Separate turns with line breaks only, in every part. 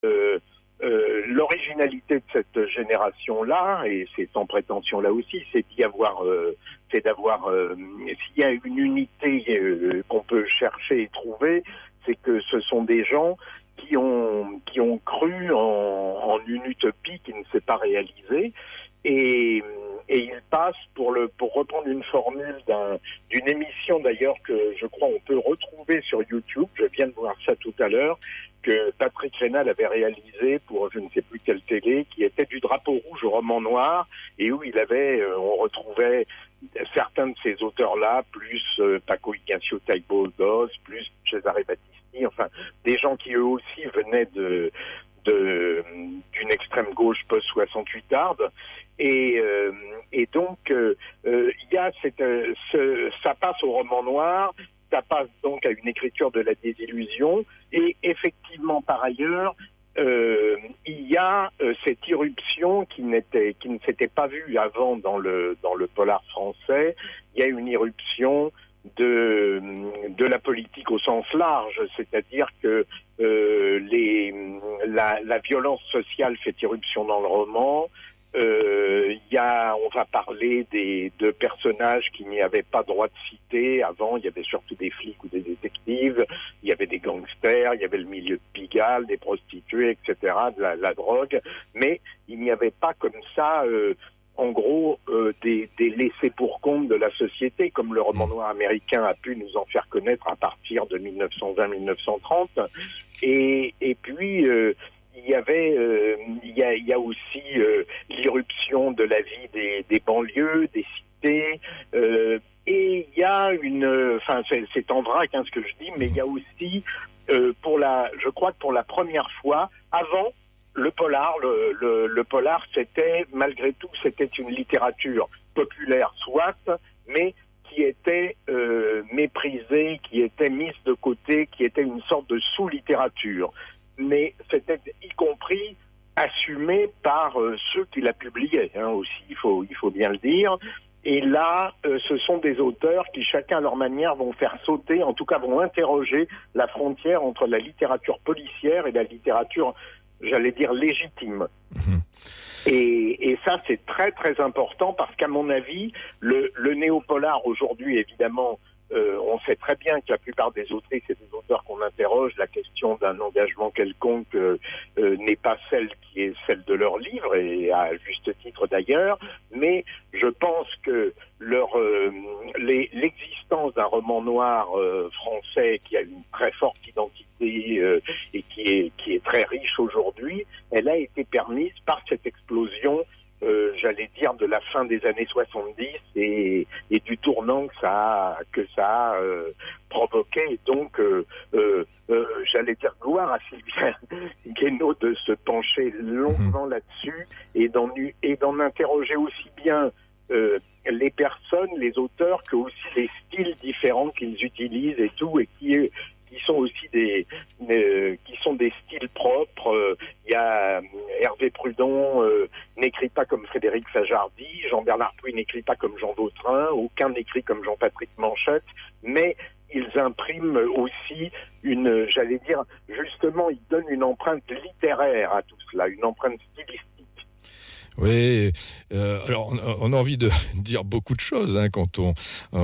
l'originalité de cette génération-là, et c'est sans prétention là aussi, c'est d'avoir, s'il y a une unité qu'on peut chercher et trouver, c'est que ce sont des gens qui ont cru en une utopie qui ne s'est pas réalisée, et ils passent, pour reprendre une formule d'une émission d'ailleurs que je crois on peut retrouver sur YouTube, je viens de voir ça tout à l'heure, que Patrick Rénal avait réalisé pour je ne sais plus quelle télé, qui était du drapeau rouge au roman noir, et où on retrouvait certains de ces auteurs-là, plus Paco Ignacio Taibo Dos, plus Cesare Battisti, enfin, des gens qui eux aussi venaient d'une extrême gauche post-68arde, et donc il y a ça passe au roman noir, ça passe donc à une écriture de la désillusion, et effectivement par ailleurs il y a cette irruption qui ne s'était pas vue avant dans le polar français. Il y a une irruption de la politique au sens large, c'est-à-dire que la violence sociale fait irruption dans le roman. On va parler de personnages qui n'y avaient pas droit de citer. Avant, il y avait surtout des flics ou des détectives, il y avait des gangsters, il y avait le milieu de Pigalle, des prostituées, etc., de la drogue, mais il n'y avait pas comme ça, en gros, des laissés-pour-compte de la société, comme le roman noir américain a pu nous en faire connaître à partir de 1920-1930. Et puis... il y a aussi l'irruption de la vie des banlieues, des cités, et il y a c'est en vrac ce que je dis, mais il y a aussi je crois que pour la première fois, avant le polar, le polar c'était malgré tout une littérature populaire soit, mais qui était méprisée, qui était mise de côté, qui était une sorte de sous-littérature. Mais c'était y compris assumé par ceux qui la publiaient aussi, il faut bien le dire. Et là, ce sont des auteurs qui, chacun à leur manière, vont faire sauter, en tout cas vont interroger la frontière entre la littérature policière et la littérature, j'allais dire, légitime. Et ça, c'est très très important parce qu'à mon avis, le néopolar aujourd'hui, évidemment, on sait très bien que la plupart des autrices et des auteurs qu'on interroge, la question d'un engagement quelconque n'est pas celle qui est celle de leur livre, et à juste titre d'ailleurs, mais je pense que l'existence d'un roman noir français qui a une très forte identité et qui est très riche aujourd'hui, elle a été permise par cette explosion j'allais dire de la fin des années 70 et du tournant que ça a provoqué. Et donc, j'allais dire gloire à Sylvia Guénaud de se pencher longuement là-dessus et d'en interroger aussi bien les personnes, les auteurs, que aussi les styles différents qu'ils utilisent et tout, et qui sont aussi des styles propres. Il y a Hervé Prudon n'écrit pas comme Frédéric Fajardi, Jean-Bernard Puy n'écrit pas comme Jean Vautrin, aucun n'écrit comme Jean-Patrick Manchette, mais ils impriment aussi j'allais dire, justement, ils donnent une empreinte littéraire à tout cela, une empreinte stylistique.
Oui, alors on a envie de dire beaucoup de choses quand on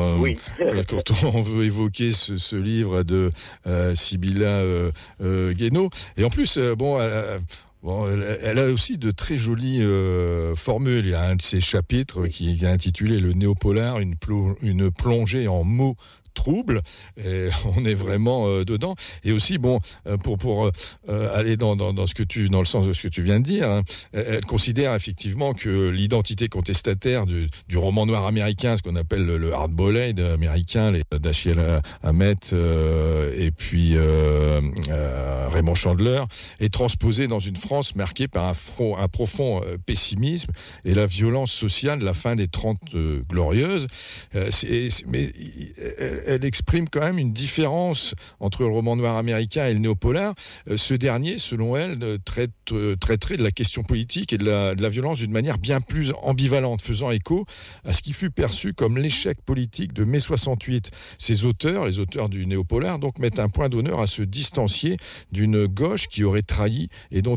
veut évoquer ce livre de Sybilla Guénaud. Et en plus, elle a aussi de très jolies formules. Il y a un de ses chapitres qui est intitulé Le néopolar, une plongée en mots trouble, et on est vraiment dedans. Et aussi, pour aller dans le sens de ce que tu viens de dire, elle considère effectivement que l'identité contestataire du roman noir américain, ce qu'on appelle le hard-boiled américain, les Dashiell Hammett et puis Raymond Chandler, est transposée dans une France marquée par un profond pessimisme et la violence sociale de la fin des 30 glorieuses. Mais elle exprime quand même une différence entre le roman noir américain et le néopolar. Ce dernier, selon elle, traiterait de la question politique et de la violence d'une manière bien plus ambivalente, faisant écho à ce qui fut perçu comme l'échec politique de mai 68. Ces auteurs, les auteurs du néopolar, donc mettent un point d'honneur à se distancier d'une gauche qui aurait trahi et dont